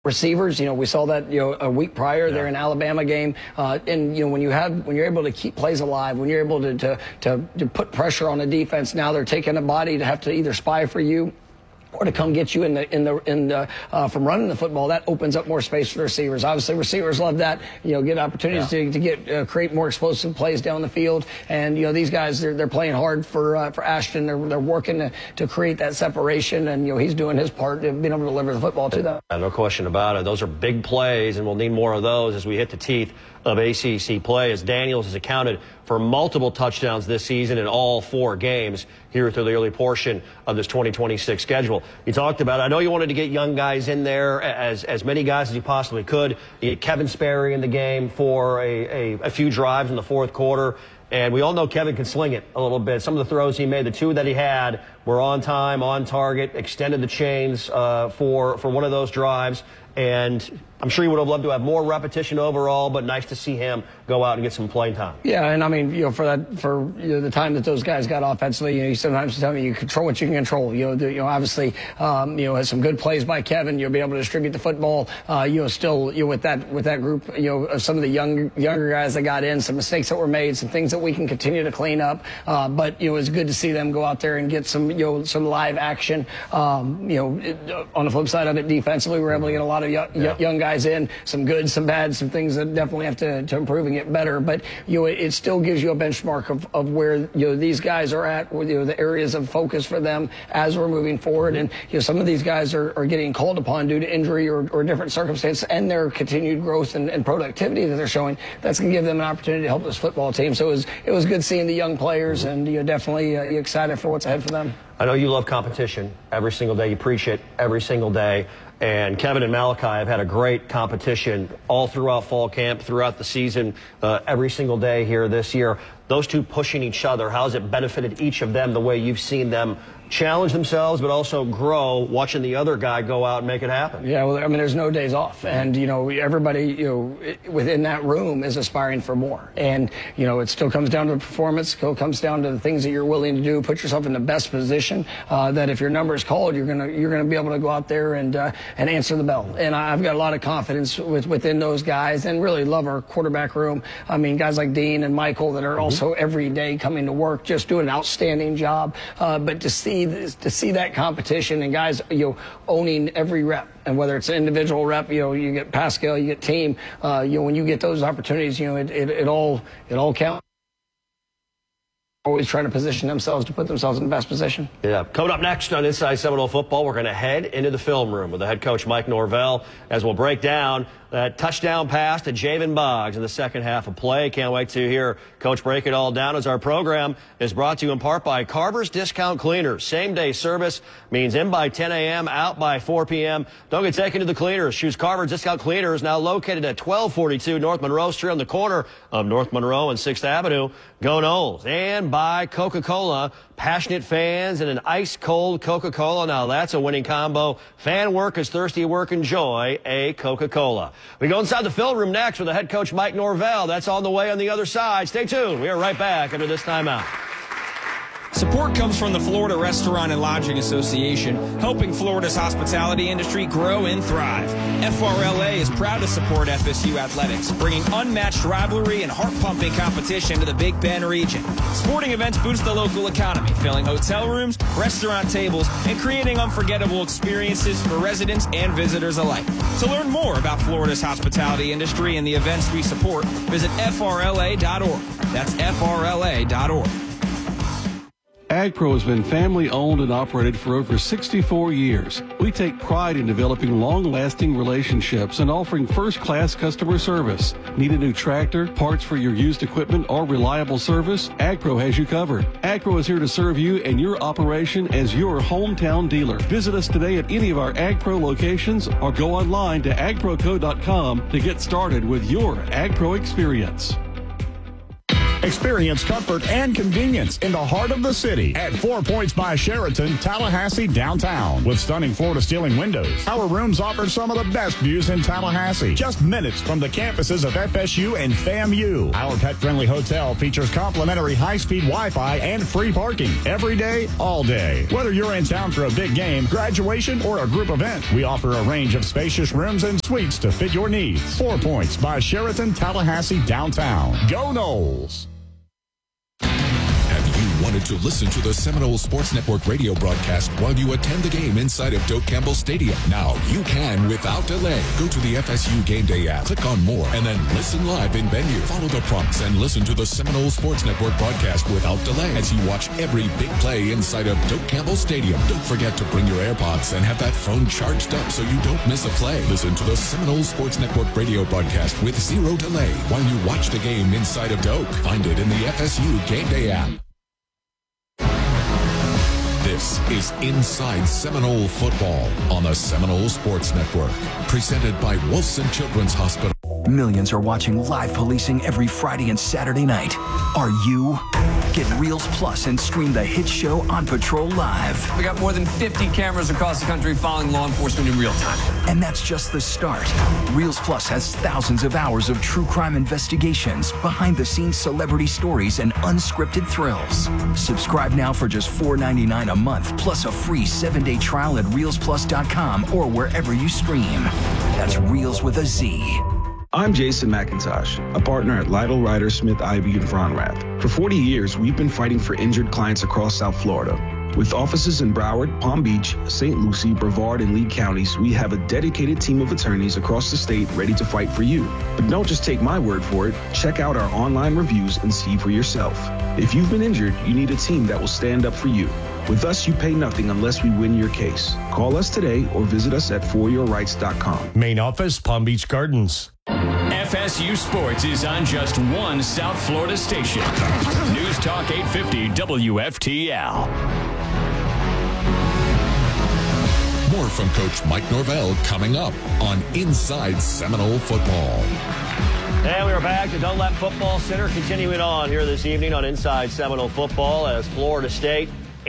receivers. We saw that, a week prior there in Alabama game. And, when you're able to keep plays alive, when you're able to put pressure on the defense, now they're taking a body to have to either spy for you or to come get you from running the football. That opens up more space for the receivers. Obviously, receivers love that. Get opportunities to create more explosive plays down the field. And these guys, they're playing hard for Ashton. They're working to create that separation. And he's doing his part, being able to deliver the football to them. No question about it. Those are big plays, and we'll need more of those as we hit the teeth of ACC play, as Daniels has accounted for multiple touchdowns this season in all 4 games here through the early portion of this 2026 schedule. You talked about it. I know you wanted to get young guys in there, as many guys as you possibly could. You get Kevin Sperry in the game for a few drives in the fourth quarter. And we all know Kevin can sling it a little bit. Some of the throws he made, the 2 that he had, were on time, on target, extended the chains for one of those drives. And I'm sure you would have loved to have more repetition overall, but nice to see him go out and get some playing time. Yeah, and I mean, for the time that those guys got offensively, you sometimes tell me you control what you can control. Obviously, has some good plays by Kevin. You'll be able to distribute the football. Still, with that group, some of the younger guys that got in, some mistakes that were made, some things that we can continue to clean up. But it's good to see them go out there and get some live action. On the flip side of it, defensively, we're able to get a lot of young guys in, some good, some bad, some things that definitely have to improve and get better. But it still gives you a benchmark of where these guys are at, the areas of focus for them as we're moving forward. And some of these guys are getting called upon due to injury or different circumstances, and their continued growth and productivity that they're showing. That's going to give them an opportunity to help this football team. So it was good seeing the young players, and definitely excited for what's ahead for them. I know you love competition every single day. You preach it every single day. And Kevin and Malachi have had a great competition all throughout fall camp, throughout the season, every single day here this year. Those two pushing each other, how has it benefited each of them the way you've seen them challenge themselves, but also grow, watching the other guy go out and make it happen? Yeah, well, I mean, there's no days off. And, everybody, within that room is aspiring for more. And, it still comes down to performance, still comes down to the things that you're willing to do, put yourself in the best position, that if your number is called, you're gonna be able to go out there and answer the bell. And I've got a lot of confidence within those guys, and really love our quarterback room. I mean, guys like Dean and Michael that are also every day coming to work, just doing an outstanding job. But to see that competition and guys, owning every rep, and whether it's an individual rep, you get Pascal, you get team, when you get those opportunities, it all counts. Always trying to position themselves to put themselves in the best position. Yeah. Coming up next on Inside Seminole Football, we're going to head into the film room with the head coach Mike Norvell, as we'll break down that touchdown pass to Javen Boggs in the second half of play. Can't wait to hear Coach break it all down, as our program is brought to you in part by Carver's Discount Cleaners. Same-day service means in by 10 a.m., out by 4 p.m. Don't get taken to the cleaners. Choose Carver's Discount Cleaners, now located at 1242 North Monroe Street on the corner of North Monroe and 6th Avenue. Go Noles. And by Coca-Cola. Passionate fans and an ice-cold Coca-Cola. Now that's a winning combo. Fan work is thirsty work. Enjoy a Coca-Cola. We go inside the film room next with the head coach Mike Norvell. That's on the way on the other side. Stay tuned. We are right back after this timeout. Support comes from the Florida Restaurant and Lodging Association, helping Florida's hospitality industry grow and thrive. FRLA is proud to support FSU athletics, bringing unmatched rivalry and heart-pumping competition to the Big Bend region. Sporting events boost the local economy, filling hotel rooms, restaurant tables, and creating unforgettable experiences for residents and visitors alike. To learn more about Florida's hospitality industry and the events we support, visit FRLA.org. That's FRLA.org. AgPro has been family-owned and operated for over 64 years. We take pride in developing long-lasting relationships and offering first-class customer service. Need a new tractor, parts for your used equipment, or reliable service? AgPro has you covered. AgPro is here to serve you and your operation as your hometown dealer. Visit us today at any of our AgPro locations or go online to agproco.com to get started with your AgPro experience. Experience comfort and convenience in the heart of the city at 4 Points by Sheraton, Tallahassee downtown. With stunning floor-to-ceiling windows, our rooms offer some of the best views in Tallahassee, just minutes from the campuses of FSU and FAMU. Our pet-friendly hotel features complimentary high-speed Wi-Fi and free parking every day, all day. Whether you're in town for a big game, graduation, or a group event, we offer a range of spacious rooms and suites to fit your needs. 4 Points by Sheraton, Tallahassee downtown. Go Noles! Wanted to listen to the Seminole Sports Network radio broadcast while you attend the game inside of Doak Campbell Stadium? Now you can without delay. Go to the FSU Game Day app, click on More, and then listen live in venue. Follow the prompts and listen to the Seminole Sports Network broadcast without delay as you watch every big play inside of Doak Campbell Stadium. Don't forget to bring your AirPods and have that phone charged up so you don't miss a play. Listen to the Seminole Sports Network radio broadcast with zero delay while you watch the game inside of Doak. Find it in the FSU Game Day app. This is Inside Seminole Football on the Seminole Sports Network, presented by Wolfson Children's Hospital. Millions are watching live policing every Friday and Saturday night. Are you? Get Reels Plus and stream the hit show On Patrol Live. We got more than 50 cameras across the country following law enforcement in real time. And that's just the start. Reels Plus has thousands of hours of true crime investigations, behind-the-scenes celebrity stories, and unscripted thrills. Subscribe now for just $4.99 a month, plus a free 7-day trial at reelsplus.com or wherever you stream. That's Reels with a Z. I'm Jason McIntosh, a partner at Lytle, Ryder, Smith, Ivey, and Fronrath. For 40 years, we've been fighting for injured clients across South Florida. With offices in Broward, Palm Beach, St. Lucie, Brevard, and Lee counties, we have a dedicated team of attorneys across the state ready to fight for you. But don't just take my word for it. Check out our online reviews and see for yourself. If you've been injured, you need a team that will stand up for you. With us, you pay nothing unless we win your case. Call us today or visit us at foryourrights.com. Main office, Palm Beach Gardens. FSU Sports is on just one South Florida station. News Talk 850 WFTL. More from Coach Mike Norvell coming up on Inside Seminole Football. And we are back to Dunlap Football Center, continuing on here this evening on Inside Seminole Football as Florida State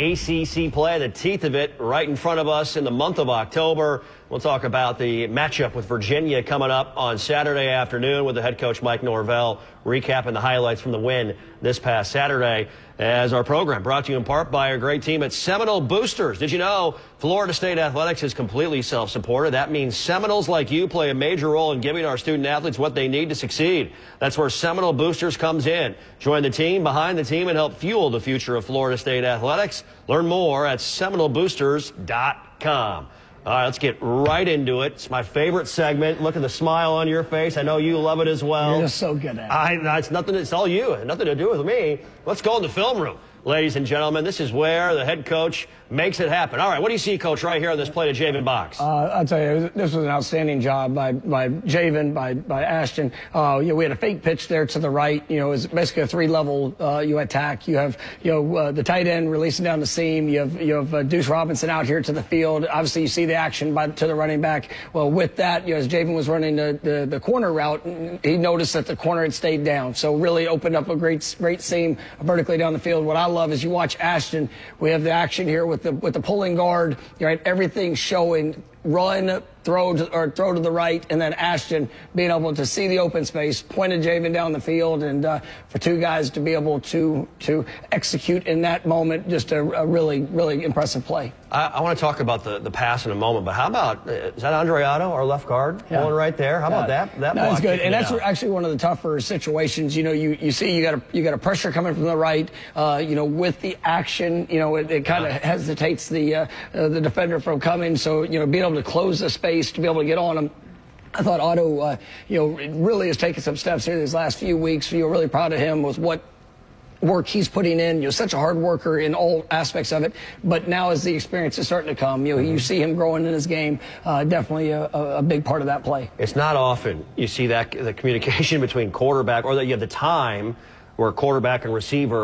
ACC play, the teeth of it right in front of us in the month of October. We'll talk about the matchup with Virginia coming up on Saturday afternoon with the head coach Mike Norvell recapping the highlights from the win this past Saturday. As our program brought to you in part by our great team at Seminole Boosters. Did you know Florida State Athletics is completely self-supported? That means Seminoles like you play a major role in giving our student athletes what they need to succeed. That's where Seminole Boosters comes in. Join the team behind the team and help fuel the future of Florida State Athletics. Learn more at SeminoleBoosters.com. All right, let's get right into it. It's my favorite segment. Look at the smile on your face. I know you love it as well. You're just so good at it. It's nothing. It's all you. Nothing to do with me. Let's go in the film room. Ladies and gentlemen, this is where the head coach makes it happen. All right, what do you see, Coach, right here on this play to Javen Boggs? I'll tell you, this was an outstanding job by Javen, by Ashton. We had a fake pitch there to the right. It was basically a three-level attack. You have the tight end releasing down the seam. You have Deuce Robinson out here to the field. Obviously, you see the action to the running back. Well, with that, as Javen was running the corner route, he noticed that the corner had stayed down. So really opened up a great seam vertically down the field. What I love is you watch Ashton. We have the action here with the pulling guard. Right, everything showing. Run, throw to the right, and then Ashton being able to see the open space, pointed Javen down the field, and for two guys to be able to execute in that moment, just a really, really impressive play. I want to talk about the pass in a moment, but how about, is that Andre Otto, our left guard, pulling right there? How about that? That no, it's good, and that's actually one of the tougher situations. You see you got a pressure coming from the right. With the action, it kind of hesitates the defender from coming. So being able to close the space to be able to get on him. I thought Otto, really has taken some steps here these last few weeks. Really proud of him with what work he's putting in. Such a hard worker in all aspects of it. But now as the experience is starting to come, you see him growing in his game. Definitely a big part of that play. It's not often you see that the communication between quarterback or that you have the time where quarterback and receiver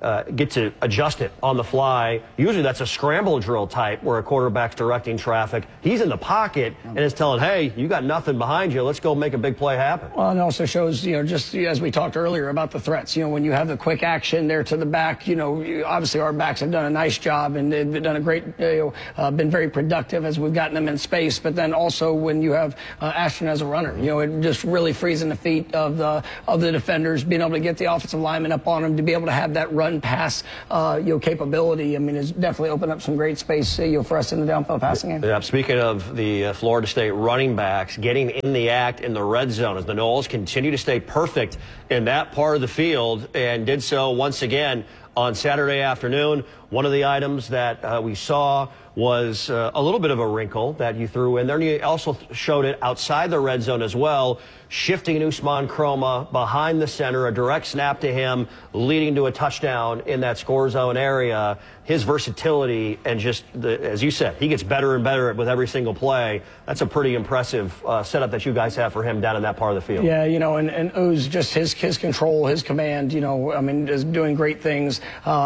get to adjust it on the fly. Usually that's a scramble drill type where a quarterback's directing traffic. He's in the pocket and is telling, hey, you got nothing behind you. Let's go make a big play happen. Well, it also shows, just as we talked earlier about the threats, when you have the quick action there to the back, obviously our backs have done a nice job and they've done a great, been very productive as we've gotten them in space. But then also when you have Ashton as a runner, it just really frees in the feet of the defenders, being able to get the offensive lineman up on them, to be able to have that run pass capability. I mean, it's definitely opened up some great space for us in the downfield passing game. Yeah, speaking of the Florida State running backs getting in the act in the red zone, as the Noles continue to stay perfect in that part of the field, and did so once again on Saturday afternoon. One of the items that we saw was a little bit of a wrinkle that you threw in there, and you also showed it outside the red zone as well, shifting Usman Kroma behind the center, a direct snap to him, leading to a touchdown in that score zone area. His versatility and just, as you said, he gets better and better with every single play. That's a pretty impressive setup that you guys have for him down in that part of the field. Yeah, and O's just his control, his command, is doing great things,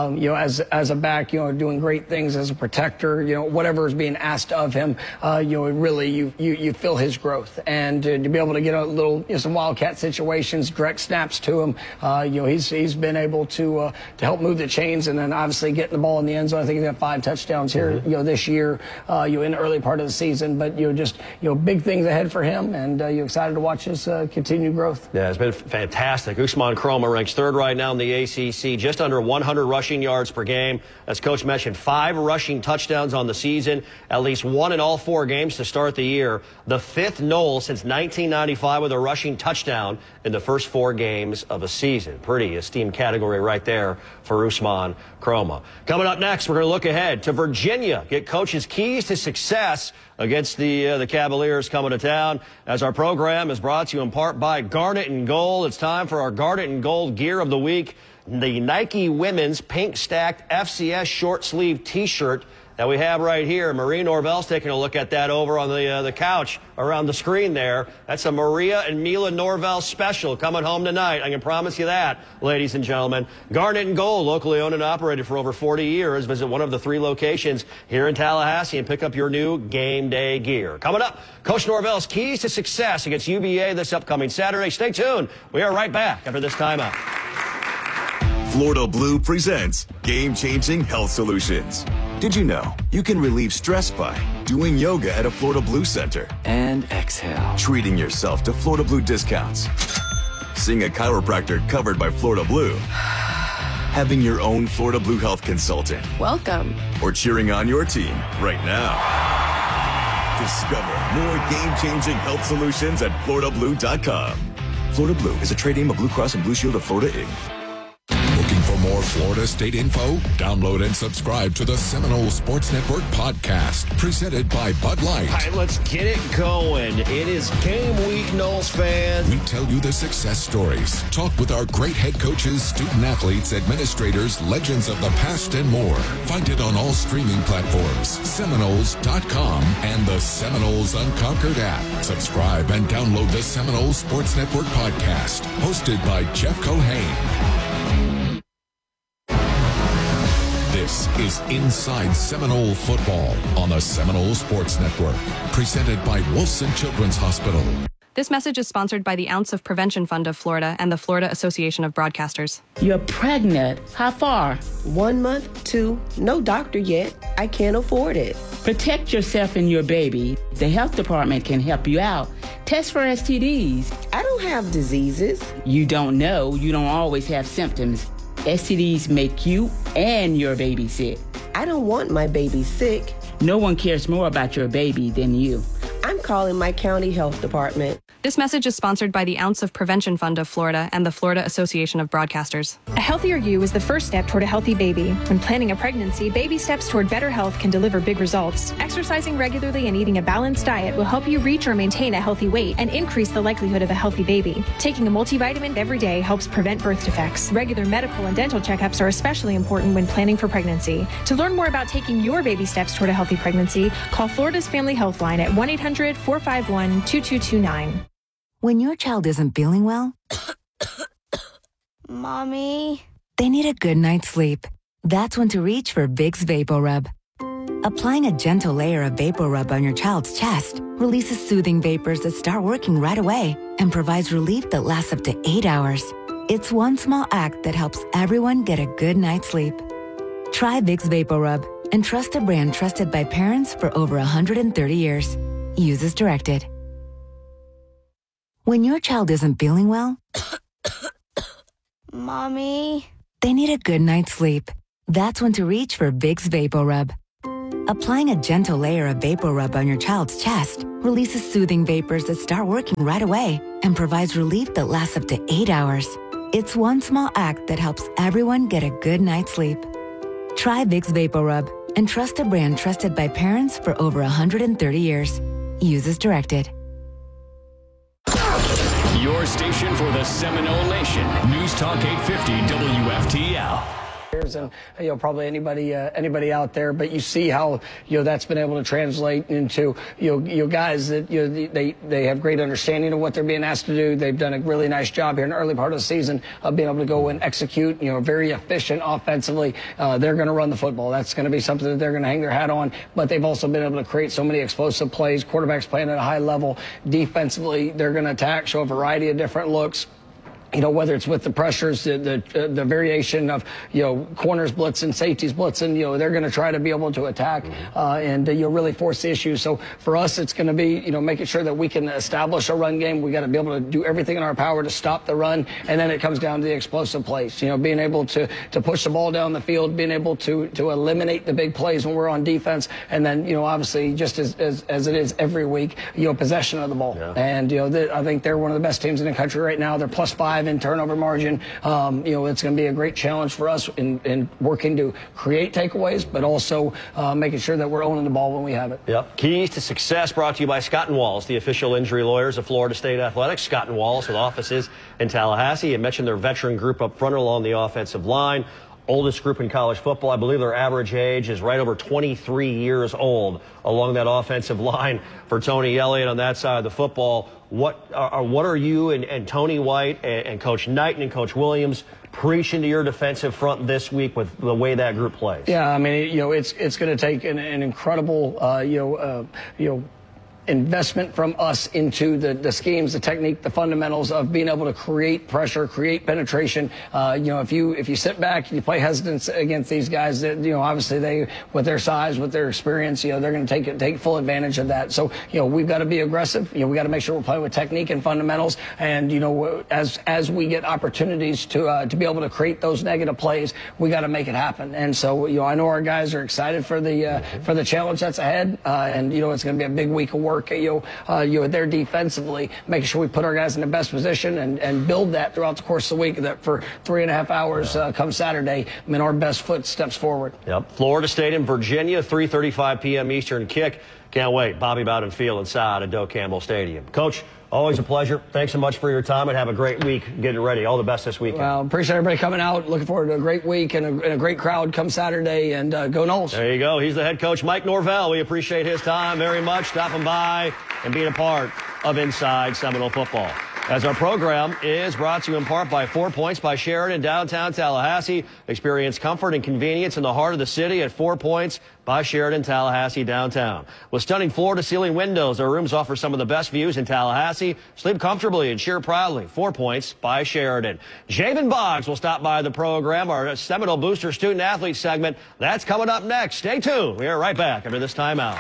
as a back, doing great things as a protector, whatever is being asked of him, really, you feel his growth. And to be able to get a little, some wildcat situations, direct snaps to him, he's been able to help move the chains, and then obviously getting the ball in the end zone. I think he's got 5 touchdowns here, this year, in the early part of the season. But big things ahead for him, and you're excited to watch his continued growth. Yeah, it's been fantastic. Usman Kroma ranks 3rd right now in the ACC, just under 100 rushing yards per game. As Coach mentioned, 5 rushing touchdowns on the season, at least 1 in all 4 games to start the year. The 5th Nole since 1995 with a rushing touchdown in the first 4 games of a season. Pretty esteemed category right there for Usman Kroma. Coming up next, we're going to look ahead to Virginia, get Coach's keys to success against the Cavaliers coming to town. As our program is brought to you in part by Garnet and Gold, it's time for our Garnet and Gold Gear of the Week. The Nike Women's Pink Stacked FCS Short Sleeve T-shirt that we have right here. Maria Norvell's taking a look at that over on the couch around the screen there. That's a Maria and Mila Norvell special coming home tonight. I can promise you that, ladies and gentlemen. Garnet and Gold, locally owned and operated for over 40 years. Visit one of the 3 locations here in Tallahassee and pick up your new game day gear. Coming up, Coach Norvell's keys to success against UVA this upcoming Saturday. Stay tuned. We are right back after this timeout. Florida Blue presents game-changing health solutions. Did you know you can relieve stress by doing yoga at a Florida Blue center? And exhale. Treating yourself to Florida Blue discounts. Seeing a chiropractor covered by Florida Blue. Having your own Florida Blue health consultant. Welcome. Or cheering on your team right now. Discover more game-changing health solutions at FloridaBlue.com. Florida Blue is a trade name of Blue Cross and Blue Shield of Florida, Inc. Looking for more Florida State info? Download and subscribe to the Seminole Sports Network podcast, presented by Bud Light. All right, let's get it going. It is game week, Noles fans. We tell you the success stories, talk with our great head coaches, student athletes, administrators, legends of the past, and more. Find it on all streaming platforms, Seminoles.com, and the Seminoles Unconquered app. Subscribe and download the Seminole Sports Network podcast, hosted by Jeff Cohane. This is Inside Seminole Football on the Seminole Sports Network, presented by Wilson Children's Hospital. This message is sponsored by the Ounce of Prevention Fund of Florida and the Florida Association of Broadcasters. You're pregnant. How far? 1 month, 2. No doctor yet. I can't afford it. Protect yourself and your baby. The health department can help you out. Test for STDs. I don't have diseases. You don't know. You don't always have symptoms. STDs make you and your baby sick. I don't want my baby sick. No one cares more about your baby than you. I'm calling my county health department. This message is sponsored by the Ounce of Prevention Fund of Florida and the Florida Association of Broadcasters. A healthier you is the first step toward a healthy baby. When planning a pregnancy, baby steps toward better health can deliver big results. Exercising regularly and eating a balanced diet will help you reach or maintain a healthy weight and increase the likelihood of a healthy baby. Taking a multivitamin every day helps prevent birth defects. Regular medical and dental checkups are especially important when planning for pregnancy. To learn more about taking your baby steps toward a healthy pregnancy, call Florida's Family Health Line at 1-800-451-2229. When your child isn't feeling well, Mommy, They need a good night's sleep. That's when to reach for Vicks VapoRub. Applying a gentle layer of VapoRub on your child's chest releases soothing vapors that start working right away and provides relief that lasts up to 8 hours. It's one small act that helps everyone get a good night's sleep. Try Vicks VapoRub and trust a brand trusted by parents for over 130 years. Use as directed. When your child isn't feeling well, Mommy, they need a good night's sleep. That's when to reach for Vicks VapoRub. Applying a gentle layer of VapoRub on your child's chest releases soothing vapors that start working right away and provides relief that lasts up to 8 hours. It's one small act that helps everyone get a good night's sleep. Try Vicks VapoRub and trust a brand trusted by parents for over 130 years. Use as directed. Your station for the Seminole Nation. News Talk 850 WFTL. And probably anybody out there, but you see how that's been able to translate into guys that they have great understanding of what they're being asked to do. They've done a really nice job here in the early part of the season of being able to go and execute, very efficient offensively. They're going to run the football. That's going to be something that they're going to hang their hat on, but they've also been able to create so many explosive plays. Quarterbacks playing at a high level. Defensively, they're going to attack, show a variety of different looks. Whether it's with the pressures, the variation of, corners blitzing, safeties blitzing, they're going to try to be able to attack and really force the issue. So for us, it's going to be, making sure that we can establish a run game. We got to be able to do everything in our power to stop the run. And then it comes down to the explosive plays, being able to push the ball down the field, being able to eliminate the big plays when we're on defense. And then, obviously, just as it is every week, possession of the ball. Yeah. And, I think they're one of the best teams in the country right now. They're +5 in turnover margin. It's going to be a great challenge for us in working to create takeaways, but also making sure that we're owning the ball when we have it. Yep. Keys to Success brought to you by Scott & Wallace, the official injury lawyers of Florida State Athletics. Scott & Wallace with offices in Tallahassee. You mentioned their veteran group up front along the offensive line. Oldest group in college football. I believe their average age is right over 23 years old along that offensive line for Tony Elliott on that side of the football. What are you and Tony White and Coach Knighton and Coach Williams preaching to your defensive front this week with the way that group plays? Yeah, I mean, it's going to take an incredible, investment from us into the schemes, the technique, the fundamentals of being able to create pressure, create penetration. If you sit back and you play hesitance against these guys, that obviously they, with their size, with their experience, they're going to take full advantage of that. So we've got to be aggressive. We got to make sure we're playing with technique and fundamentals. And as we get opportunities to be able to create those negative plays, we got to make it happen. And so I know our guys are excited for the challenge that's ahead. And it's going to be a big week of work. There defensively, making sure we put our guys in the best position and build that throughout the course of the week, that for 3.5 hours come Saturday, our best foot steps forward. Yep. Florida State and Virginia, 3:35 p.m. Eastern kick. Can't wait. Bobby Bowden Field inside at Doak Campbell Stadium. Coach, always a pleasure. Thanks so much for your time and have a great week getting ready. All the best this weekend. Well, appreciate everybody coming out. Looking forward to a great week and a great crowd come Saturday, and go Noles. There you go. He's the head coach, Mike Norvell. We appreciate his time very much, stopping by and being a part of Inside Seminole Football. As our program is brought to you in part by 4 Points by Sheridan, downtown Tallahassee. Experience comfort and convenience in the heart of the city at 4 Points by Sheridan, Tallahassee, downtown. With stunning floor-to-ceiling windows, our rooms offer some of the best views in Tallahassee. Sleep comfortably and cheer proudly. 4 Points by Sheridan. Javen Boggs will stop by the program, our Seminole Booster Student Athlete segment. That's coming up next. Stay tuned. We are right back after this timeout.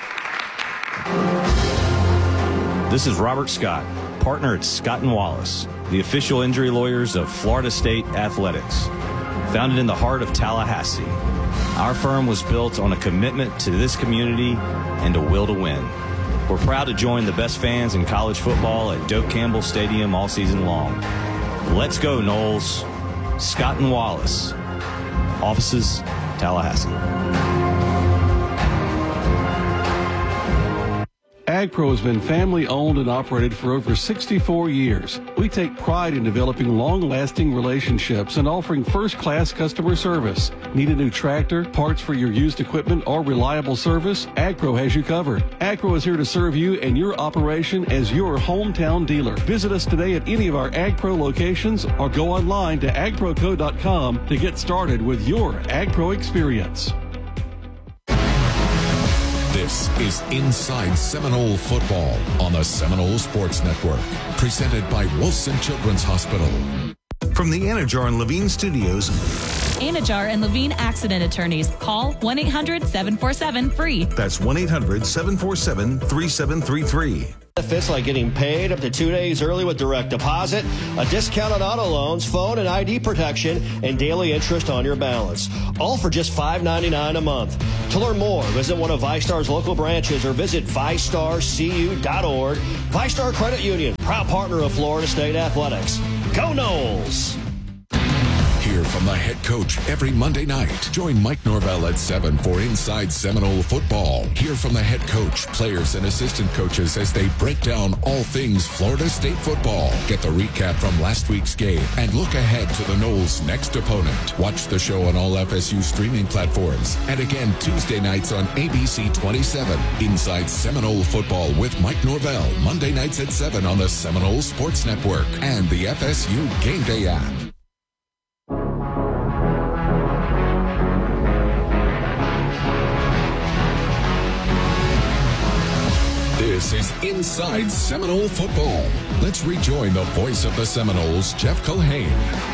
This is Robert Scott, partner at Scott & Wallace, the official injury lawyers of Florida State Athletics. Founded in the heart of Tallahassee, our firm was built on a commitment to this community and a will to win. We're proud to join the best fans in college football at Doak Campbell Stadium all season long. Let's go, Noles. Scott & Wallace. Offices, Tallahassee. AgPro has been family owned and operated for over 64 years. We take pride in developing long-lasting relationships and offering first-class customer service. Need a new tractor, parts for your used equipment, or reliable service? AgPro has you covered. AgPro is here to serve you and your operation as your hometown dealer. Visit us today at any of our AgPro locations or go online to agproco.com to get started with your AgPro experience. This is Inside Seminole Football on the Seminole Sports Network, presented by Wilson Children's Hospital. From the Anajar and Levine Studios. Anajar and Levine Accident Attorneys. Call 1-800-747-FREE. That's 1-800-747-3733. Benefits like getting paid up to 2 days early with direct deposit, a discount on auto loans, phone and ID protection, and daily interest on your balance. All for just $5.99 a month. To learn more, visit one of VyStar's local branches or visit VyStarCU.org. VyStar Credit Union, proud partner of Florida State Athletics. Go Noles! Hear from the head coach every Monday night. Join Mike Norvell at 7 for Inside Seminole Football. Hear from the head coach, players, and assistant coaches as they break down all things Florida State football. Get the recap from last week's game and look ahead to the Noles' next opponent. Watch the show on all FSU streaming platforms and again Tuesday nights on ABC 27. Inside Seminole Football with Mike Norvell. Monday nights at 7 on the Seminole Sports Network and the FSU Game Day app. This is Inside Seminole Football. Let's rejoin the voice of the Seminoles, Jeff Culhane.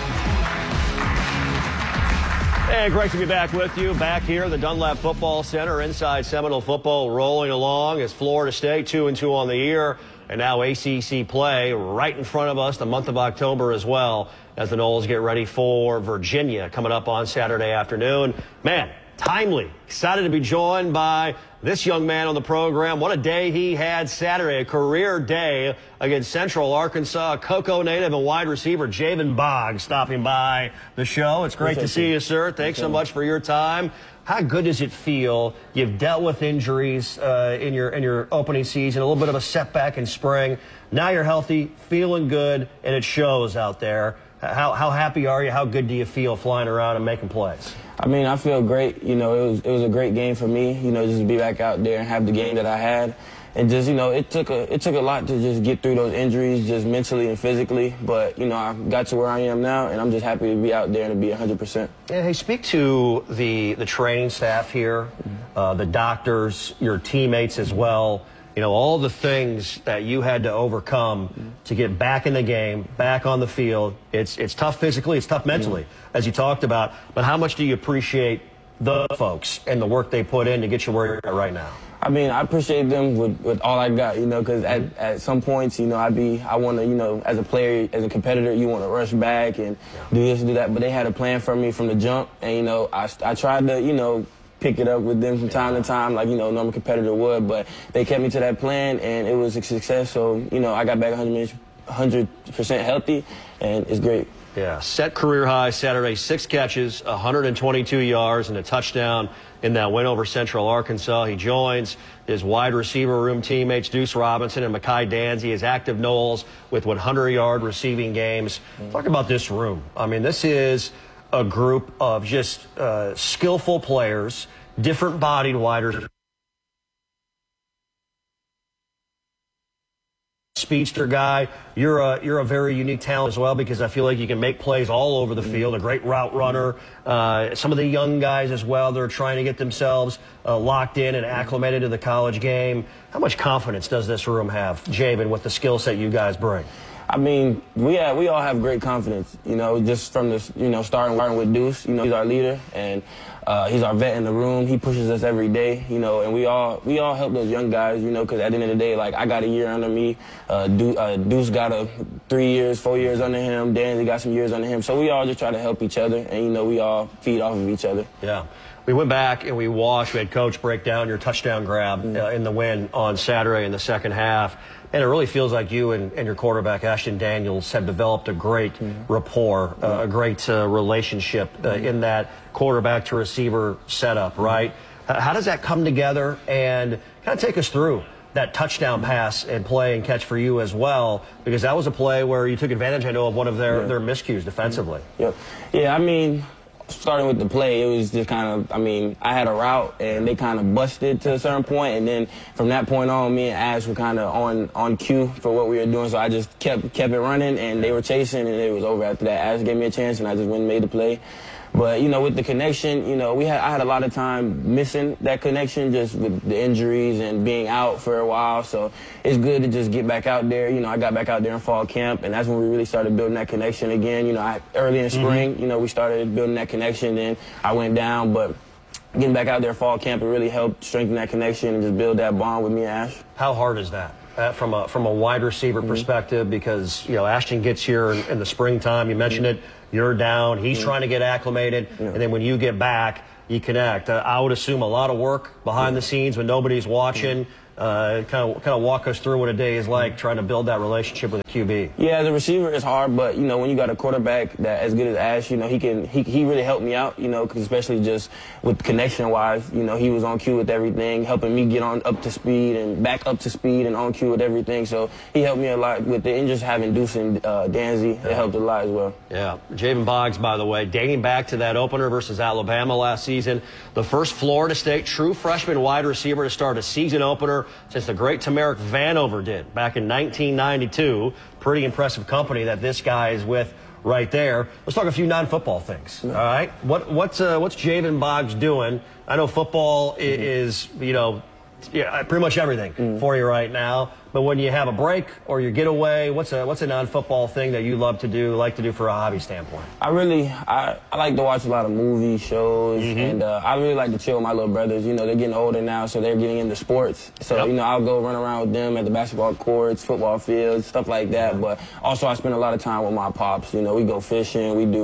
Hey, great to be back with you. Back here at the Dunlap Football Center, Inside Seminole Football rolling along as Florida State 2-2 on the year. And now ACC play right in front of us the month of October as well as the Noles get ready for Virginia coming up on Saturday afternoon. Man, timely. Excited to be joined by this young man on the program. What a day he had Saturday, a career day against Central Arkansas. Cocoa native and wide receiver Javen Boggs stopping by the show. It's great to see you, sir. Thanks so much for your time. How good does it feel? You've dealt with injuries in your opening season, a little bit of a setback in spring. Now you're healthy, feeling good, and it shows out there. How happy are you? How good do you feel flying around and making plays? I mean, I feel great. You know, it was a great game for me, you know, just to be back out there and have the game that I had. And just, you know, it took a lot to just get through those injuries, just mentally and physically. But, you know, I got to where I am now, and I'm just happy to be out there and to be 100%. Yeah, hey, speak to the training staff here, the doctors, your teammates as well. You know, all the things that you had to overcome to get back in the game, back on the field. It's tough physically, it's tough mentally, as you talked about. But how much do you appreciate the folks and the work they put in to get you where you're at right now? I mean, I appreciate them with all I got, you know, because at some points, you know, I want to, you know, as a player, as a competitor, you want to rush back and do this and do that. But they had a plan for me from the jump. And, you know, I tried to, you know, pick it up with them from time to time, like, you know, a normal competitor would. But they kept me to that plan, and it was a success. So, you know, I got back 100% healthy, and it's great. Yeah, set career high Saturday, 6 catches, 122 yards, and a touchdown in that win over Central Arkansas. He joins his wide receiver room teammates, Deuce Robinson and Mekhi Danzy, his active Noles with 100-yard receiving games. Talk about this room. I mean, this is a group of just skillful players, different-bodied wide receivers. Speedster guy, you're a very unique talent as well, because I feel like you can make plays all over the field. A great route runner. Some of the young guys as well, they're trying to get themselves locked in and acclimated to the college game. How much confidence does this room have, Javen, with the skill set you guys bring? I mean, we all have great confidence, you know, just from this, you know, starting with Deuce. You know, he's our leader, and he's our vet in the room. He pushes us every day, you know, and we all help those young guys, you know, because at the end of the day, like, I got a year under me. Deuce got 3 years, 4 years under him. Danzy got some years under him. So we all just try to help each other, and, you know, we all feed off of each other. Yeah. We went back and we watched. We had Coach break down your touchdown grab in the win on Saturday in the second half. And it really feels like you and your quarterback, Ashton Daniels, have developed a great rapport, a great relationship in that quarterback to receiver setup, right? How does that come together? And kind of take us through that touchdown pass and play and catch for you as well, because that was a play where you took advantage, I know, of one of their miscues defensively. Yep. Yeah, I mean, starting with the play, it was just kind of, I mean, I had a route, and they kind of busted to a certain point, and then from that point on, me and Ash were kind of on cue for what we were doing, so I just kept it running, and they were chasing, and it was over after that. Ash gave me a chance, and I just went and made the play. But, you know, with the connection, you know, I had a lot of time missing that connection just with the injuries and being out for a while. So it's good to just get back out there. You know, I got back out there in fall camp, and that's when we really started building that connection again. You know, early in spring, you know, we started building that connection. Then I went down, but getting back out there fall camp, it really helped strengthen that connection and just build that bond with me and Ash. How hard is that? From a wide receiver perspective, because, you know, Ashton gets here in the springtime. You mentioned it. You're down. He's trying to get acclimated. And then when you get back, you connect. I would assume a lot of work behind the scenes when nobody's watching. Kind of walk us through what a day is like trying to build that relationship with a QB. Yeah, as a receiver, it's hard, but, you know, when you got a quarterback that as good as Ash, you know, he really helped me out, you know, cause especially just with connection-wise, you know, he was on cue with everything, helping me get on up to speed and back up to speed and on cue with everything. So he helped me a lot with it, and just having Deuce and Danzy, it helped a lot as well. Yeah, Javen Boggs, by the way, dating back to that opener versus Alabama last season, the first Florida State true freshman wide receiver to start a season opener since the great Tamarick Vanover did back in 1992. Pretty impressive company that this guy is with right there. Let's talk a few non-football things. All right, what's Javen Boggs doing? I know football is, you know, pretty much everything for you right now. But when you have a break or you get away, what's a non-football thing that you love to do, like to do for a hobby standpoint? I like to watch a lot of movie shows, and I really like to chill with my little brothers. You know, they're getting older now, so they're getting into sports. So, you know, I'll go run around with them at the basketball courts, football fields, stuff like that. But also I spend a lot of time with my pops. You know, we go fishing, we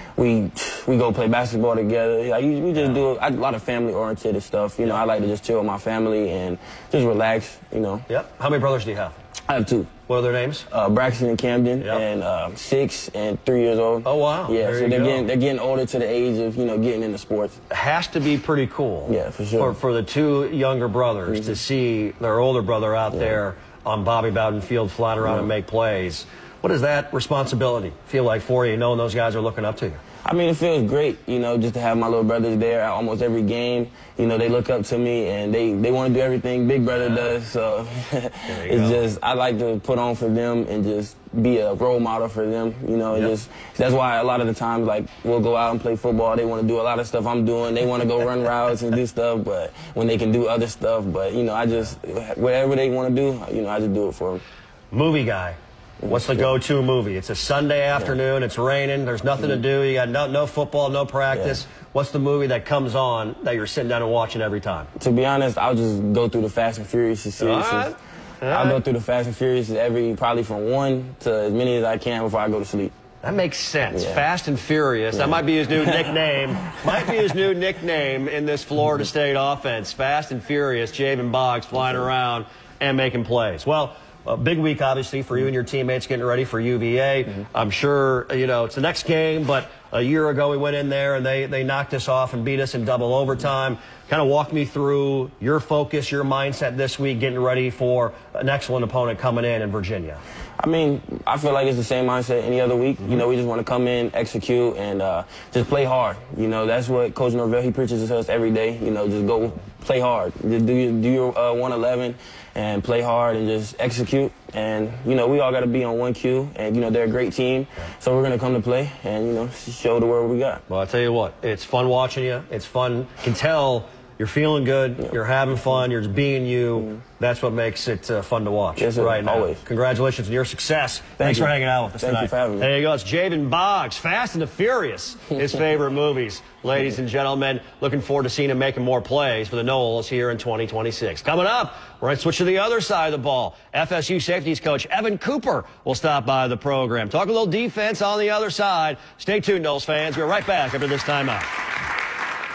go play basketball together. Like, we just do a lot of family-oriented stuff. You know, I like to just chill with my family and just relax, you know. Yep. How many brothers do you have? I have 2. What are their names? Braxton and Camden, and 6 and 3 years old. Oh, wow. Yeah, so they're getting older to the age of, you know, getting into sports. It has to be pretty cool. Yeah, for sure. For the 2 younger brothers to see their older brother out there on Bobby Bowden Field flying around and make plays. What does that responsibility feel like for you, knowing those guys are looking up to you? I mean, it feels great, you know, just to have my little brothers there at almost every game. You know, they look up to me, and they want to do everything Big Brother does. So it's just, I like to put on for them and just be a role model for them. You know, that's why a lot of the times, like, we'll go out and play football. They want to do a lot of stuff I'm doing. They want to go run routes and do stuff, but when they can do other stuff. But, you know, I just, whatever they want to do, you know, I just do it for them. Movie guy. What's the go-to movie? It's a Sunday afternoon. It's raining. There's nothing to do. You got no football, no practice. What's the movie that comes on that you're sitting down and watching every time? To be honest, I'll just go through the Fast and Furious series. I'll go through the Fast and Furious probably from 1 to as many as I can before I go to sleep. That makes sense. Fast and Furious. That might be his new nickname. Might be his new nickname in this Florida State offense. Fast and Furious. Javen Boggs flying around and making plays. Well, a big week, obviously, for you and your teammates getting ready for UVA. I'm sure, you know, it's the next game, but a year ago we went in there and they knocked us off and beat us in double overtime. Kind of walk me through your focus, your mindset this week, getting ready for an excellent opponent coming in Virginia. I mean, I feel like it's the same mindset any other week. You know, we just want to come in, execute, and just play hard. You know, that's what Coach Norvell, he preaches to us every day. You know, just go play hard. Just do your 111 and play hard and just execute. And, you know, we all got to be on one cue. And, you know, they're a great team. So we're going to come to play and, you know, show the world what we got. Well, I'll tell you what, it's fun watching you. It's fun. You can tell you're feeling good. You're having fun. You're just being you. That's what makes it fun to watch right now. Always. Congratulations on your success. Thanks for hanging out with us tonight. Thank you for having me. There you go. It's Javen Boggs, Fast and the Furious, his favorite movies. Ladies and gentlemen, looking forward to seeing him making more plays for the Noles here in 2026. Coming up, we're going to switch to the other side of the ball. FSU safeties coach Evan Cooper will stop by the program. Talk a little defense on the other side. Stay tuned, Noles fans. We're right back after this timeout.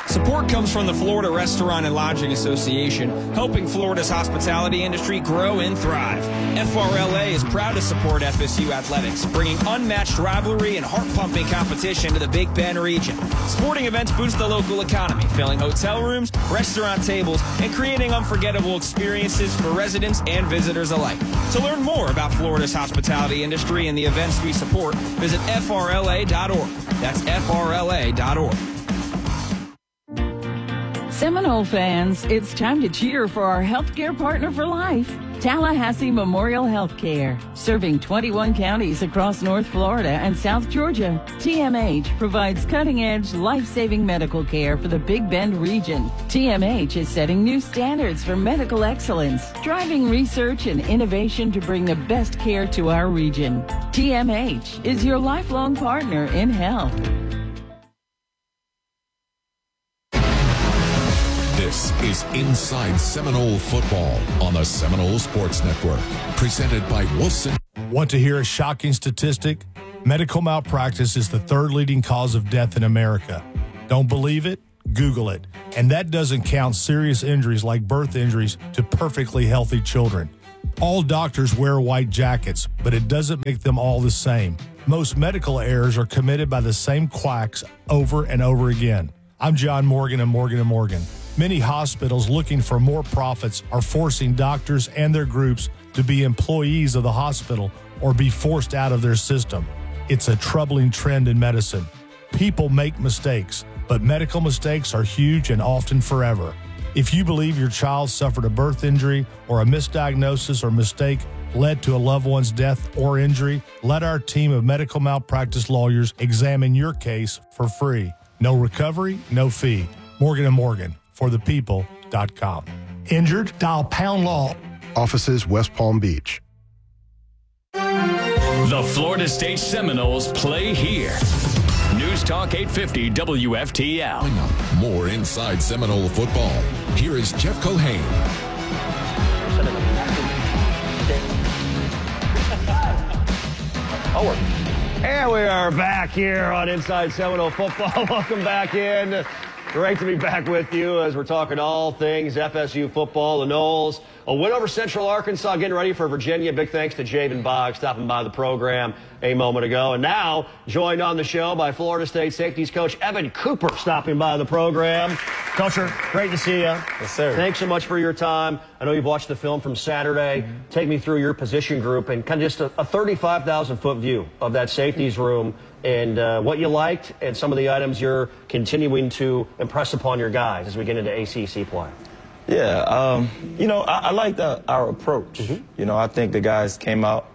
Support comes from the Florida Restaurant and Lodging Association, helping Florida's hospitality industry grow and thrive. FRLA is proud to support FSU athletics, bringing unmatched rivalry and heart-pumping competition to the Big Bend region. Sporting events boost the local economy, filling hotel rooms, restaurant tables, and creating unforgettable experiences for residents and visitors alike. To learn more about Florida's hospitality industry and the events we support, visit FRLA.org. That's FRLA.org. Seminole fans, it's time to cheer for our healthcare partner for life, Tallahassee Memorial Healthcare. Serving 21 counties across North Florida and South Georgia, TMH provides cutting-edge, life-saving medical care for the Big Bend region. TMH is setting new standards for medical excellence, driving research and innovation to bring the best care to our region. TMH is your lifelong partner in health. This is Inside Seminole Football on the Seminole Sports Network, presented by Wilson. Want to hear a shocking statistic? Medical malpractice is the third leading cause of death in America. Don't believe it? Google it. And that doesn't count serious injuries like birth injuries to perfectly healthy children. All doctors wear white jackets, but it doesn't make them all the same. Most medical errors are committed by the same quacks over and over again. I'm John Morgan of Morgan & Morgan. Many hospitals looking for more profits are forcing doctors and their groups to be employees of the hospital or be forced out of their system. It's a troubling trend in medicine. People make mistakes, but medical mistakes are huge and often forever. If you believe your child suffered a birth injury or a misdiagnosis or mistake led to a loved one's death or injury, let our team of medical malpractice lawyers examine your case for free. No recovery, no fee. Morgan & Morgan. ForThePeople.com. Injured? Dial pound law. Offices West Palm Beach. The Florida State Seminoles play here. News Talk 850 WFTL. More Inside Seminole Football. Here is Jeff Cohane. And we are back here on Inside Seminole Football. Welcome back in. Great to be back with you as we're talking all things FSU football. The Noles, a win over Central Arkansas, getting ready for Virginia. Big thanks to Javen Boggs stopping by the program a moment ago. And now, joined on the show by Florida State safeties coach Evan Cooper stopping by the program. Coacher, great to see you. Yes, sir. Thanks so much for your time. I know you've watched the film from Saturday. Take me through your position group and kind of just a 35,000-foot view of that safeties room and what you liked and some of the items you're continuing to impress upon your guys as we get into ACC play. Yeah, you know, I like our approach. You know, I think the guys came out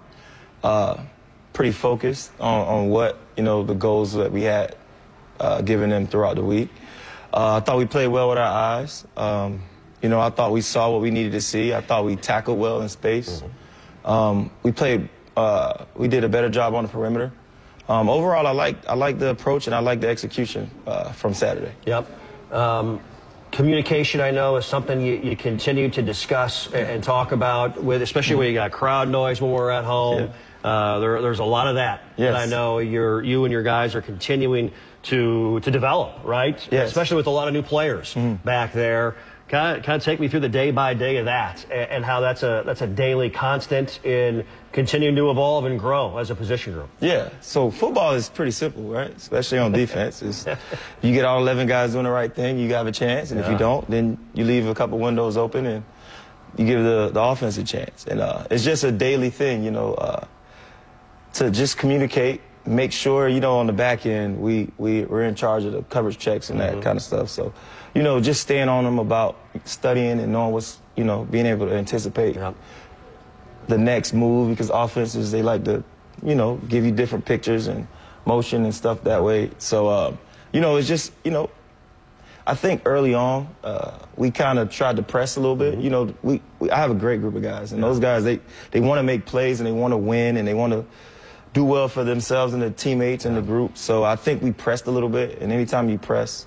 pretty focused on what, you know, the goals that we had given them throughout the week. I thought we played well with our eyes. You know, I thought we saw what we needed to see. I thought we tackled well in space. We did a better job on the perimeter. Overall, I like the approach and I like the execution from Saturday. Yep. Communication, I know, is something you continue to discuss and talk about, with, especially when you got crowd noise when we're at home. Yeah. There's a lot of that. Yes. And I know you and your guys are continuing to develop, right? Yes. Especially with a lot of new players back there. Kind of take me through the day by day of that and how that's a daily constant in continuing to evolve and grow as a position group. Yeah, so football is pretty simple, right? Especially on defense. You get all 11 guys doing the right thing, you have a chance, and if you don't, then you leave a couple windows open and you give the offense a chance. And it's just a daily thing, you know, to just communicate, make sure, you know, on the back end we're in charge of the coverage checks and that kind of stuff. So, you know, just staying on them about studying and knowing what's, you know, being able to anticipate the next move, because offenses, they like to, you know, give you different pictures and motion and stuff that way. So, you know, it's just, you know, I think early on we kind of tried to press a little bit. You know, I have a great group of guys, and those guys, they want to make plays and they want to win and they want to do well for themselves and their teammates and the group. So I think we pressed a little bit, and anytime you press,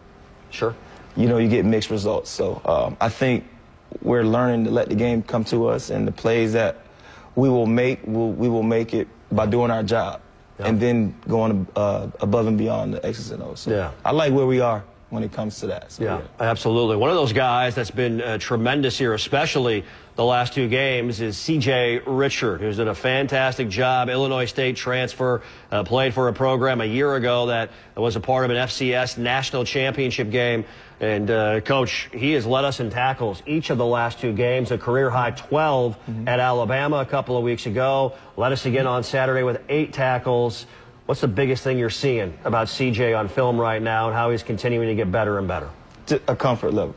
you know, you get mixed results. So I think we're learning to let the game come to us, and the plays that we will make, we will make it by doing our job and then going above and beyond the X's and O's. So I like where we are. when it comes to that. So, yeah, absolutely. One of those guys that's been tremendous here, especially the last 2 games, is C.J. Richard, who's done a fantastic job. Illinois State transfer, played for a program a year ago that was a part of an FCS national championship game. And, Coach, he has led us in tackles each of the last 2 games, a career-high 12 at Alabama a couple of weeks ago. Led us again on Saturday with 8 tackles. What's the biggest thing you're seeing about CJ on film right now and how he's continuing to get better and better? A comfort level.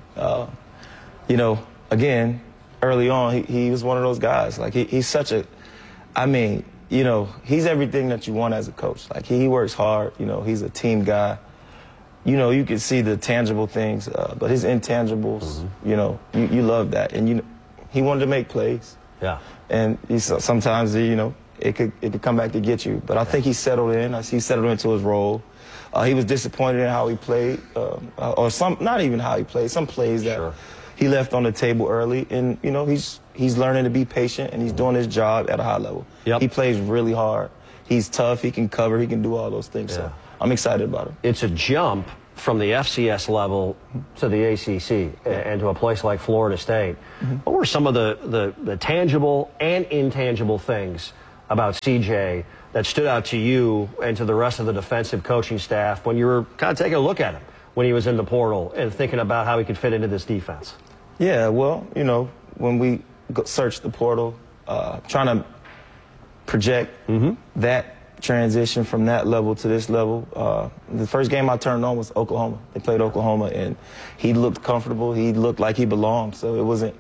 You know, again, early on, he was one of those guys. Like, he's such a, I mean, you know, he's everything that you want as a coach. Like, he works hard. You know, he's a team guy. You know, you can see the tangible things, but his intangibles, you know, you love that. And, he wanted to make plays. Yeah. And sometimes, you know, it could come back to get you. But I think he settled in. He settled into his role. He was disappointed in how he played, or not even how he played, some plays that he left on the table early. And, you know, he's learning to be patient, and he's doing his job at a high level. He plays really hard. He's tough. He can cover. He can do all those things. So I'm excited about him. It's a jump from the FCS level to the ACC and to a place like Florida State. What were some of the tangible and intangible things about CJ that stood out to you and to the rest of the defensive coaching staff when you were kind of taking a look at him when he was in the portal and thinking about how he could fit into this defense? Yeah, well, you know, when we searched the portal, trying to project that transition from that level to this level. The first game I turned on was Oklahoma. They played Oklahoma, and he looked comfortable. He looked like he belonged. So it wasn't,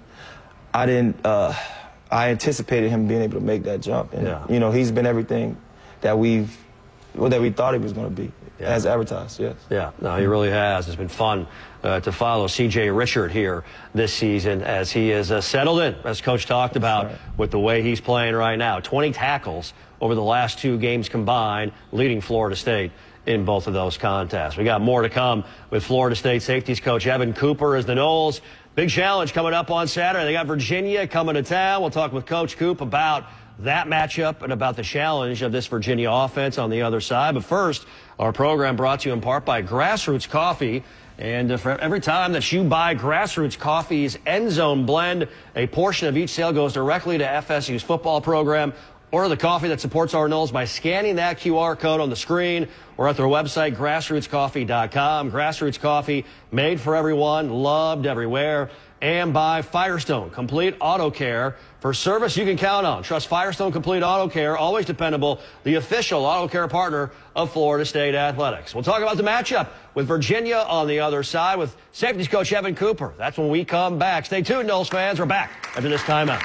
I anticipated him being able to make that jump. And, you know, he's been everything that we thought he was going to be, as advertised, yes. Yeah, no, he really has. It's been fun to follow C.J. Richard here this season as he is settled in, as Coach talked about, with the way he's playing right now. 20 tackles over the last 2 games combined, leading Florida State in both of those contests. We got more to come with Florida State safeties coach Evan Cooper as the Noles. Big challenge coming up on Saturday. They got Virginia coming to town. We'll talk with Coach Coop about that matchup and about the challenge of this Virginia offense on the other side. But first, our program brought to you in part by Grassroots Coffee. And for every time that you buy Grassroots Coffee's End Zone Blend, a portion of each sale goes directly to FSU's football program. Order the coffee that supports our Noles by scanning that QR code on the screen or at their website, grassrootscoffee.com. Grassroots Coffee, made for everyone, loved everywhere. And by Firestone Complete Auto Care, for service you can count on. Trust Firestone Complete Auto Care, always dependable, the official auto care partner of Florida State Athletics. We'll talk about the matchup with Virginia on the other side with safeties coach Evan Cooper. That's when we come back. Stay tuned, Noles fans. We're back after this timeout.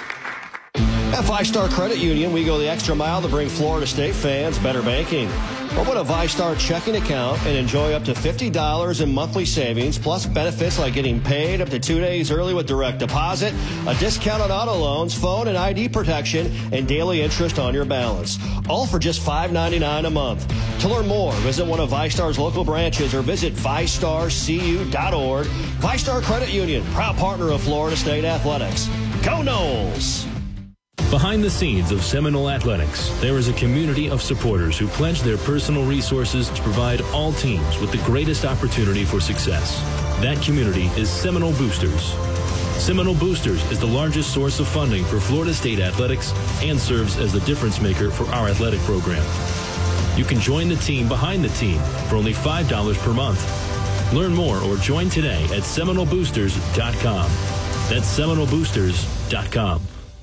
At VyStar Credit Union, we go the extra mile to bring Florida State fans better banking. Open a VyStar checking account and enjoy up to $50 in monthly savings, plus benefits like getting paid up to 2 days early with direct deposit, a discount on auto loans, phone and ID protection, and daily interest on your balance. All for just $5.99 a month. To learn more, visit one of VyStar's local branches or visit VyStarCU.org. VyStar Credit Union, proud partner of Florida State Athletics. Go Noles! Behind the scenes of Seminole Athletics, there is a community of supporters who pledge their personal resources to provide all teams with the greatest opportunity for success. That community is Seminole Boosters. Seminole Boosters is the largest source of funding for Florida State Athletics and serves as the difference maker for our athletic program. You can join the team behind the team for only $5 per month. Learn more or join today at SeminoleBoosters.com. That's SeminoleBoosters.com.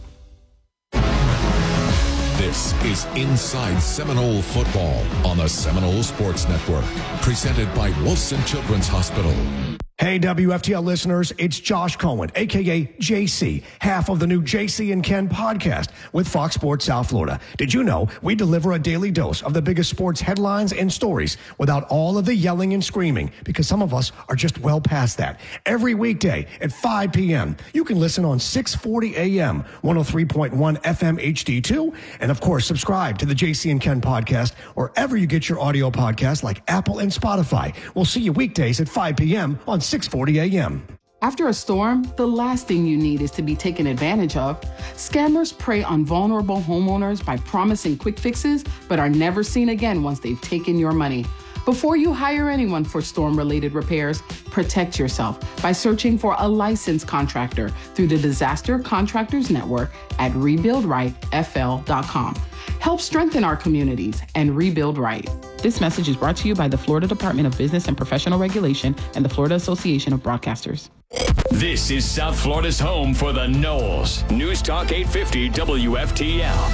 This is Inside Seminole Football on the Seminole Sports Network, presented by Wilson Children's Hospital. Hey, WFTL listeners, it's Josh Cohen, a.k.a. JC, half of the new JC and Ken podcast with Fox Sports South Florida. Did you know we deliver a daily dose of the biggest sports headlines and stories without all of the yelling and screaming? Because some of us are just well past that. Every weekday at 5 p.m., you can listen on 640 a.m., 103.1 FM HD2, and of course, subscribe to the JC and Ken podcast wherever you get your audio podcasts like Apple and Spotify. We'll see you weekdays at 5 p.m. on 640 a.m. After a storm, the last thing you need is to be taken advantage of. Scammers prey on vulnerable homeowners by promising quick fixes, but are never seen again once they've taken your money. Before you hire anyone for storm-related repairs, protect yourself by searching for a licensed contractor through the Disaster Contractors Network at rebuildrightfl.com. Help strengthen our communities and rebuild right. This message is brought to you by the Florida Department of Business and Professional Regulation and the Florida Association of Broadcasters. This is South Florida's home for the Noles. News Talk 850 WFTL.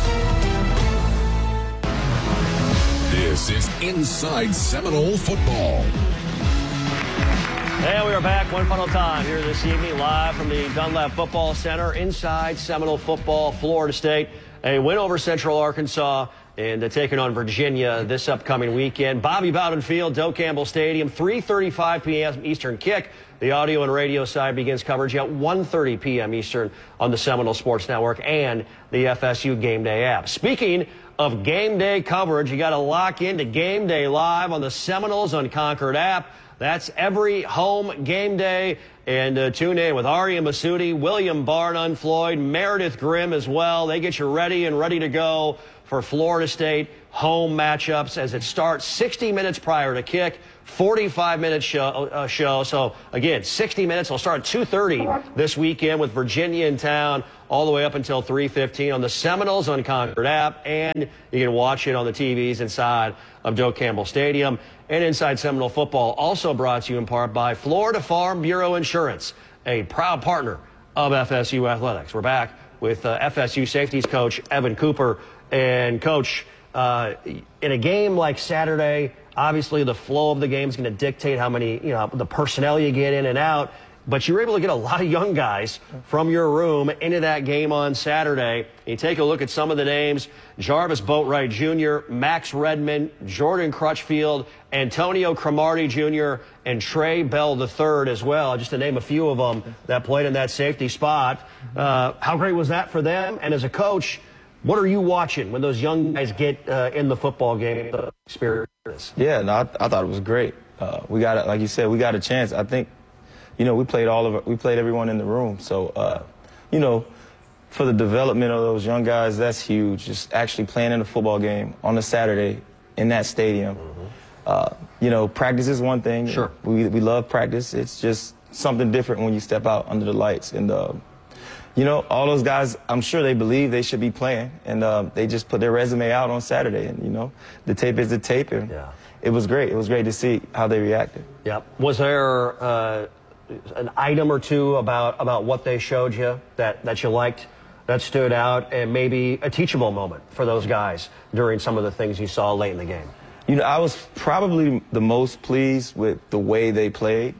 This is Inside Seminole Football. And we are back one final time here this evening, live from the Dunlap Football Center, inside Seminole Football, Florida State. A win over Central Arkansas and taking on Virginia this upcoming weekend. Bobby Bowden Field, Doak Campbell Stadium, 3:35 p.m. Eastern kick. The audio and radio side begins coverage at 1:30 p.m. Eastern on the Seminole Sports Network and the FSU Game Day app. Speaking of game day coverage, you got to lock into Game Day Live on the Seminoles Unconquered app. That's every home game day. And tune in with Aria Masudi, William Barnum, Floyd, Meredith Grimm as well. They get you ready to go for Florida State home matchups as it starts 60 minutes prior to kick, 45-minute show. So, again, 60 minutes. It'll start at 2:30 this weekend with Virginia in town all the way up until 3:15 on the Seminoles Unconquered app. And you can watch it on the TVs inside of Doak Campbell Stadium. And Inside Seminole Football, also brought to you in part by Florida Farm Bureau Insurance, a proud partner of FSU Athletics. We're back with FSU safeties coach Evan Cooper. And, Coach, in a game like Saturday, obviously the flow of the game is going to dictate how many, the personnel you get in and out. But you were able to get a lot of young guys from your room into that game on Saturday. You take a look at some of the names: Jarvis Boatwright Jr., Max Redmond, Jordan Crutchfield, Antonio Cromartie Jr., and Trey Bell III as well, just to name a few of them that played in that safety spot. How great was that for them? And as a coach, what are you watching when those young guys get in the football game experience? Yeah, no, I thought it was great. We got, like you said, we got a chance. I think, we played everyone in the room. So, for the development of those young guys, that's huge. Just actually playing in a football game on a Saturday in that stadium. Practice is one thing. Sure. We love practice. It's just something different when you step out under the lights. And, all those guys, I'm sure they believe they should be playing. And they just put their resume out on Saturday. And, the tape is the tape. And it was great. It was great to see how they reacted. Yeah. Was there an item or two about what they showed you that you liked, that stood out, and maybe a teachable moment for those guys during some of the things you saw late in the game? I was probably the most pleased with the way they played.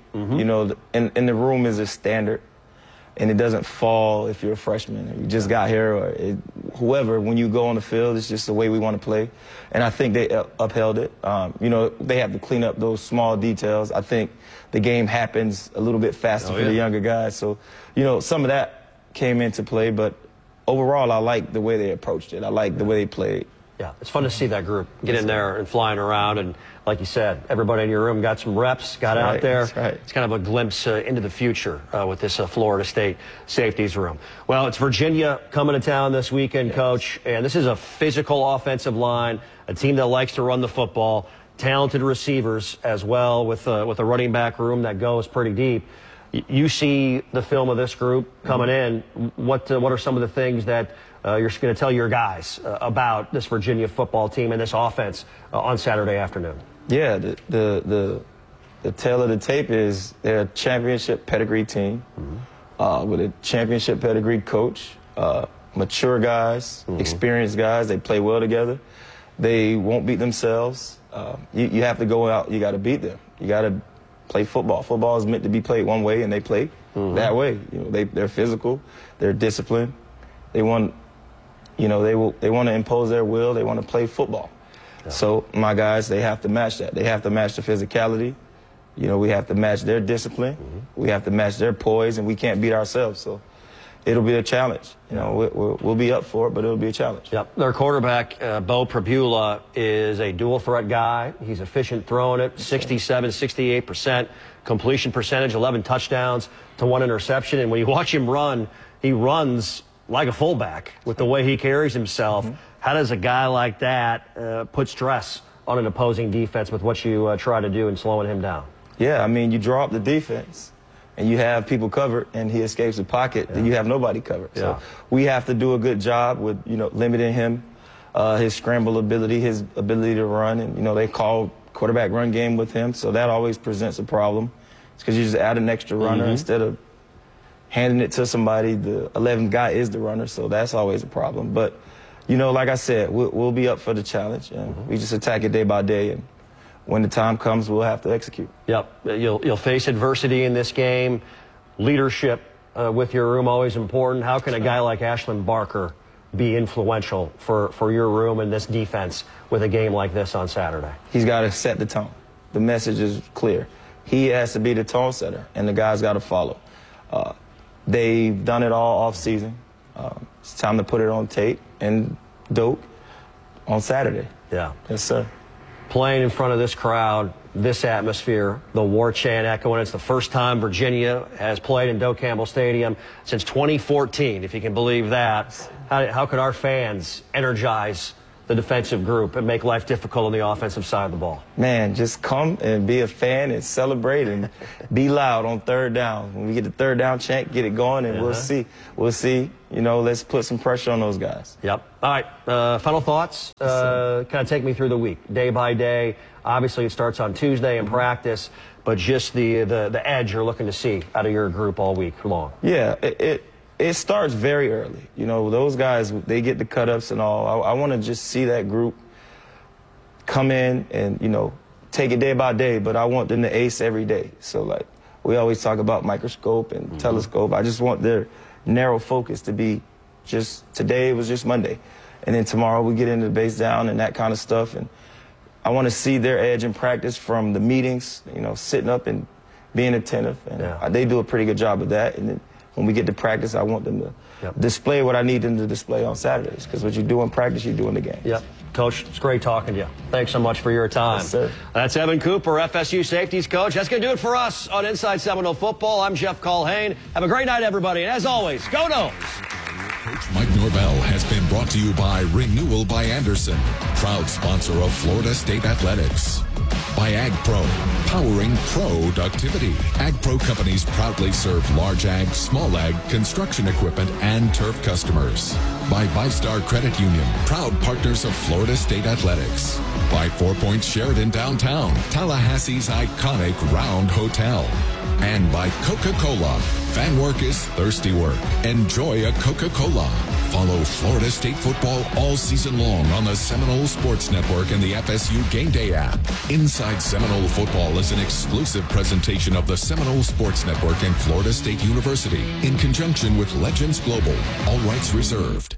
In the room is a standard, and it doesn't fall if you're a freshman or you just got here or whoever. When you go on the field, it's just the way we want to play, and I think they upheld it. They have to clean up those small details. I think the game happens a little bit faster for the younger guys, so some of that came into play. But overall, I like the way they approached it. I like the way they played. Yeah, it's fun to see that group get in there and flying around. And like you said, everybody in your room got some reps, got out there. That's right. It's kind of a glimpse into the future with this Florida State safeties room. Well, it's Virginia coming to town this weekend, Coach. And this is a physical offensive line, a team that likes to run the football, talented receivers as well with a running back room that goes pretty deep. You see the film of this group coming in. What are some of the things that you're going to tell your guys about this Virginia football team and this offense on Saturday afternoon? Yeah, the tail of the tape is they're a championship pedigree team with a championship pedigree coach, mature guys, experienced guys. They play well together. They won't beat themselves. You have to go out. You got to beat them. You got to play football. Football is meant to be played one way, and they play that way. They're physical. They're disciplined. They want. They want to impose their will. They want to play football. Yeah. So my guys, they have to match that. They have to match the physicality. We have to match their discipline. We have to match their poise, and we can't beat ourselves. So it'll be a challenge. We'll be up for it, but it'll be a challenge. Yep. Their quarterback, Bo Prabula, is a dual threat guy. He's efficient throwing it, 67, 68% completion percentage, 11 touchdowns to 1 interception. And when you watch him run, he runs like a fullback with the way he carries himself. How does a guy like that put stress on an opposing defense with what you try to do in slowing him down. Yeah, I mean, you draw up the defense and you have people covered and he escapes the pocket, then you have nobody covered. Yeah. So we have to do a good job with, limiting him, his scramble ability, his ability to run. And, they call quarterback run game with him, so that always presents a problem. It's because you just add an extra runner instead of handing it to somebody. The 11th guy is the runner, so that's always a problem. But, like I said, we'll be up for the challenge, and we just attack it day by day. And when the time comes, we'll have to execute. Yep. You'll face adversity in this game. Leadership with your room always important. How can a guy like Ashlyn Barker be influential for your room and this defense with a game like this on Saturday? He's got to set the tone. The message is clear. He has to be the tone setter, and the guys got to follow. They've done it all off season. It's time to put it on tape and dope on Saturday. Yeah. Yes, sir. Playing in front of this crowd, this atmosphere, the war chant echoing. It's the first time Virginia has played in Doak Campbell Stadium since 2014, if you can believe that. How could our fans energize the defensive group and make life difficult on the offensive side of the ball? Man, just come and be a fan and celebrate and be loud on third down. When we get the third down chant, get it going, and we'll see. We'll see. Let's put some pressure on those guys. Yep. All right. Final thoughts. Kind of take me through the week, day by day. Obviously, it starts on Tuesday in practice, but just the edge you're looking to see out of your group all week long. Yeah, it starts very early. Those guys, they get the cut-ups and all. I want to just see that group come in and, take it day by day, but I want them to ace every day. So, we always talk about microscope and telescope. I just want their narrow focus to be today was just Monday. And then tomorrow we get into the base down and that kind of stuff. And I want to see their edge in practice from the meetings, sitting up and being attentive. And they do a pretty good job of that. And then when we get to practice, I want them to display what I need them to display on Saturdays. Because what you do in practice, you do in the game. Yep. Coach, it's great talking to you. Thanks so much for your time. Yes, sir. That's Evan Cooper, FSU safeties coach. That's going to do it for us on Inside Seminole Football. I'm Jeff Culhane. Have a great night, everybody. And as always, go Noles. Coach Mike Norvell has been brought to you by Renewal by Anderson, proud sponsor of Florida State Athletics. By AgPro, powering productivity. AgPro companies proudly serve large ag, small ag, construction equipment, and turf customers. By VyStar Credit Union, proud partners of Florida State Athletics. By 4 Points Sheridan Downtown, Tallahassee's iconic Round Hotel. And by Coca-Cola. Fan work is thirsty work. Enjoy a Coca-Cola. Follow Florida State football all season long on the Seminole Sports Network and the FSU Game Day app. Inside Seminole Football is an exclusive presentation of the Seminole Sports Network and Florida State University in conjunction with Legends Global. All rights reserved.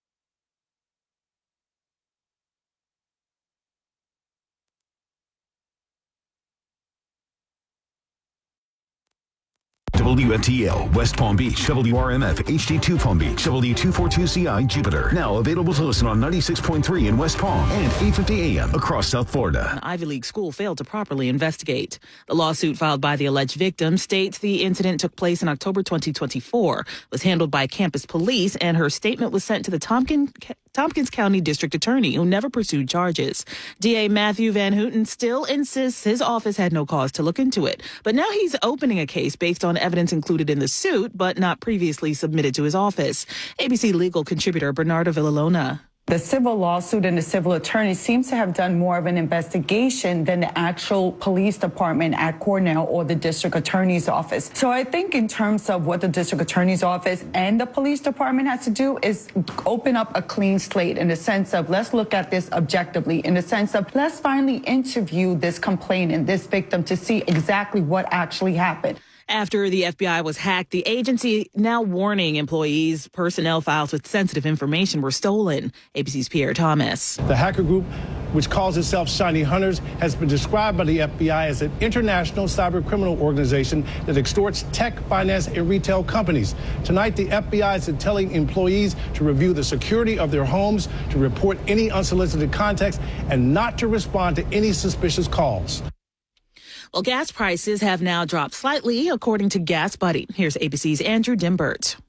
WFTL, West Palm Beach, WRMF, HD2 Palm Beach, W242CI, Jupiter. Now available to listen on 96.3 in West Palm and 850 AM across South Florida. An Ivy League school failed to properly investigate. The lawsuit filed by the alleged victim states the incident took place in October 2024, was handled by campus police, and her statement was sent to the Tompkins County District Attorney, who never pursued charges. DA Matthew Van Houten still insists his office had no cause to look into it. But now he's opening a case based on evidence included in the suit, but not previously submitted to his office. ABC legal contributor Bernardo Villalona. The civil lawsuit and the civil attorney seems to have done more of an investigation than the actual police department at Cornell or the district attorney's office. So I think in terms of what the district attorney's office and the police department has to do is open up a clean slate in the sense of let's look at this objectively, in the sense of let's finally interview this complainant, this victim, to see exactly what actually happened. After the FBI was hacked, the agency now warning employees personnel files with sensitive information were stolen. ABC's Pierre Thomas. The hacker group, which calls itself Shiny Hunters, has been described by the FBI as an international cyber criminal organization that extorts tech, finance, and retail companies. Tonight, the FBI is telling employees to review the security of their homes, to report any unsolicited contacts, and not to respond to any suspicious calls. Well, gas prices have now dropped slightly, according to Gas Buddy. Here's ABC's Andrew Dimbert.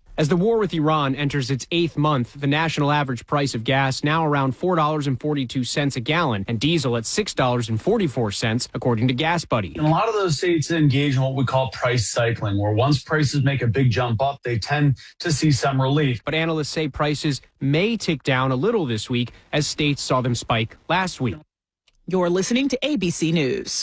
As the war with Iran enters its 8th month, the national average price of gas now around $4.42 a gallon and diesel at $6.44, according to GasBuddy. And a lot of those states engage in what we call price cycling, where once prices make a big jump up, they tend to see some relief. But analysts say prices may tick down a little this week as states saw them spike last week. You're listening to ABC News.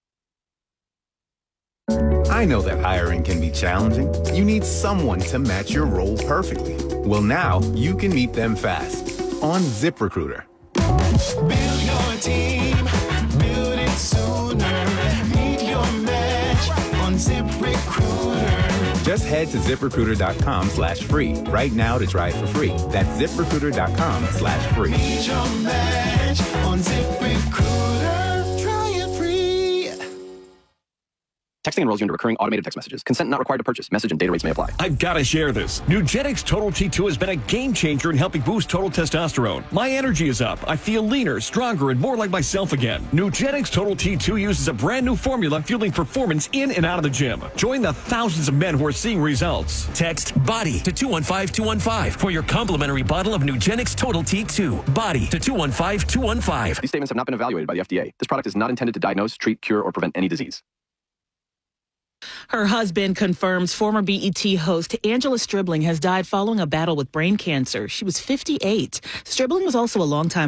I know that hiring can be challenging. You need someone to match your role perfectly. Well, now you can meet them fast on ZipRecruiter. Build your team, build it sooner. Meet your match on ZipRecruiter. Just head to ZipRecruiter.com/free right now to try it for free. That's ZipRecruiter.com/free. Meet your match on ZipRecruiter. Try it free. Texting enrolls you into recurring automated text messages. Consent not required to purchase. Message and data rates may apply. I've got to share this. Nugenix Total T2 has been a game changer in helping boost total testosterone. My energy is up. I feel leaner, stronger, and more like myself again. Nugenix Total T2 uses a brand new formula fueling performance in and out of the gym. Join the thousands of men who are seeing results. Text BODY to 215-215 for your complimentary bottle of Nugenix Total T2. BODY to 215-215. These statements have not been evaluated by the FDA. This product is not intended to diagnose, treat, cure, or prevent any disease. Her husband confirms former BET host Angela Stribling has died following a battle with brain cancer. She was 58. Stribling was also a longtime